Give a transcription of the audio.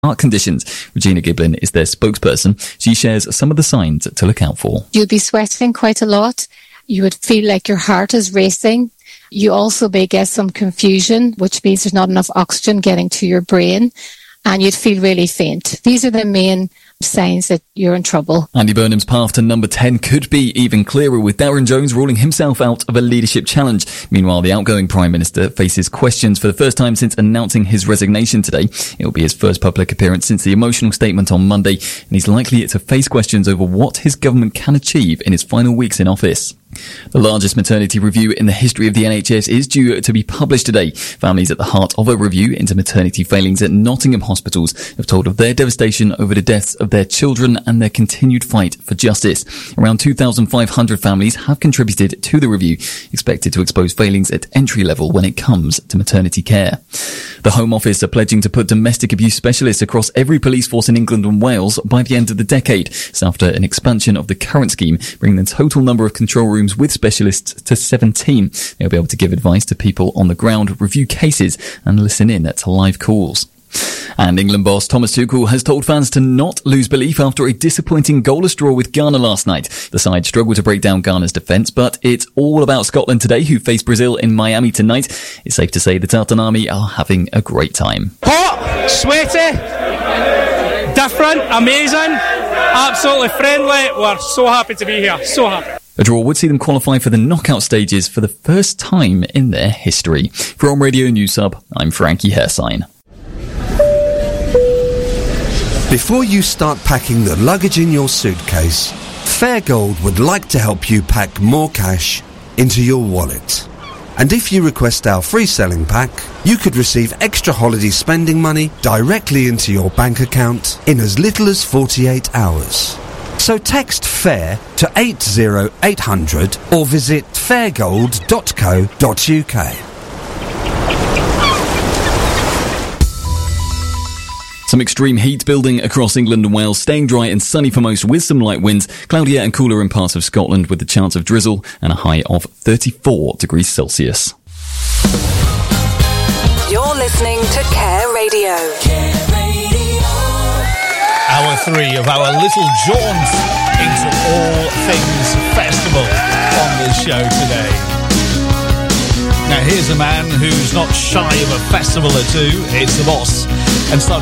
heart conditions. Regina Giblin is their spokesperson. She shares some of the signs to look out for. You'll be sweating quite a lot. You would feel like your heart is racing. You also may get some confusion, which means there's not enough oxygen getting to your brain, and you'd feel really faint. These are the main signs that you're in trouble. Andy Burnham's path to number 10 could be even clearer, with Darren Jones ruling himself out of a leadership challenge. Meanwhile, the outgoing Prime Minister faces questions for the first time since announcing his resignation today. It will be his first public appearance since the emotional statement on Monday, and he's likely to face questions over what his government can achieve in his final weeks in office. The largest maternity review in the history of the NHS is due to be published today. Families at the heart of a review into maternity failings at Nottingham hospitals have told of their devastation over the deaths of their children and their continued fight for justice. Around 2,500 families have contributed to the review, expected to expose failings at entry level when it comes to maternity care. The Home Office are pledging to put domestic abuse specialists across every police force in England and Wales by the end of the decade. It's after an expansion of the current scheme, bringing the total number of control rooms with specialists to 17. They'll be able to give advice to people on the ground, review cases and listen in to live calls. And England boss Thomas Tuchel has told fans to not lose belief after a disappointing goalless draw with Ghana last night. The side struggled to break down Ghana's defence, but it's all about Scotland today, who face Brazil in Miami tonight. It's safe to say the Tartan Army are having a great time. Hot, sweaty, different, amazing, absolutely friendly. We're so happy to be here, so happy. A draw would see them qualify for the knockout stages for the first time in their history. From Radio News Hub, I'm Frankie Hersign. Before you start packing the luggage in your suitcase, Fairgold would like to help you pack more cash into your wallet. And if you request our free selling pack, you could receive extra holiday spending money directly into your bank account in as little as 48 hours. So text FAIR to 80800 or visit fairgold.co.uk. Some extreme heat building across England and Wales, staying dry and sunny for most with some light winds, cloudier and cooler in parts of Scotland with the chance of drizzle and a high of 34 degrees Celsius. You're listening to Care Radio. Care Radio. Hour 3 of our little jaunt into all things festival on the show today. Now here's a man who's not shy of a festival or two. It's the boss, and starting